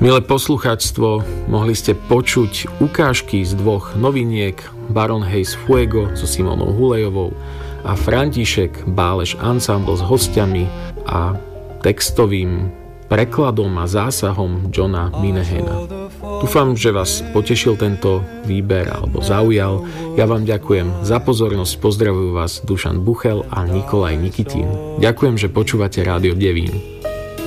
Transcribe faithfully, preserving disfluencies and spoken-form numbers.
Milé poslucháčstvo, mohli ste počuť ukážky z dvoch noviniek Baron Hayes Fuego so Simonou Hulejovou a František Báleš Ensemble s hostiami a textovým prekladom a zásahom Johna Minehena. Dúfam, že vás potešil tento výber alebo zaujal. Ja vám ďakujem za pozornosť, pozdravujú vás Dušan Buchel a Nikolaj Nikitín. Ďakujem, že počúvate Rádio Devín.